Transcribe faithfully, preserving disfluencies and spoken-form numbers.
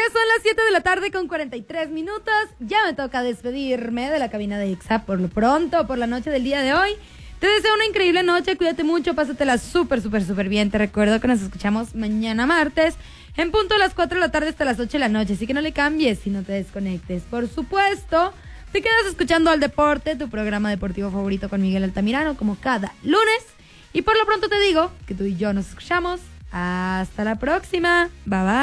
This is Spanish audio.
son las siete de la tarde con cuarenta y tres minutos. Ya me toca despedirme de la cabina de Exa por lo pronto, por la noche del día de hoy. Te deseo una increíble noche, cuídate mucho, pásatela súper, súper, súper bien. Te recuerdo que nos escuchamos mañana martes, en punto a las cuatro de la tarde hasta las ocho de la noche. Así que no le cambies y no te desconectes. Por supuesto, te quedas escuchando Al Deporte, tu programa deportivo favorito con Miguel Altamirano, como cada lunes. Y por lo pronto te digo que tú y yo nos escuchamos. Hasta la próxima. Bye bye.